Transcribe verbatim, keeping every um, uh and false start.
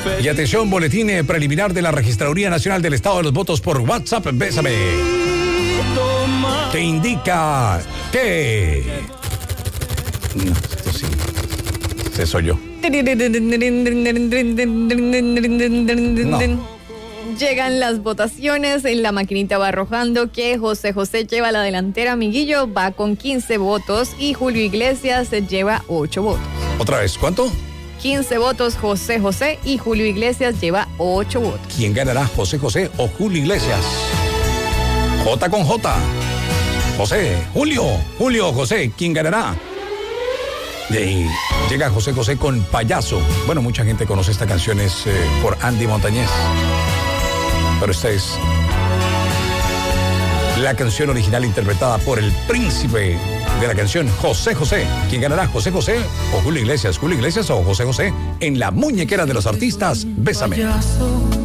Y atención, boletín eh, preliminar de la Registraduría Nacional del Estado de los Votos por WhatsApp, Bésame, que indica que... No, esto sí, ese soy yo. No. Llegan las votaciones, en la maquinita va arrojando que José José lleva la delantera, amiguillo, va con quince votos y Julio Iglesias lleva ocho votos. Otra vez, ¿cuánto? quince votos José José y Julio Iglesias lleva ocho votos. ¿Quién ganará, José José o Julio Iglesias? J con J. José, Julio, Julio, José, ¿quién ganará? Y llega José José con Payaso. Bueno, mucha gente conoce esta canción, es eh, por Andy Montañez. Pero esta es la canción original interpretada por el príncipe de la canción, José José. ¿Quién ganará, José José o Julio Iglesias? Julio Iglesias o José José en la muñequera de los artistas, Bésame.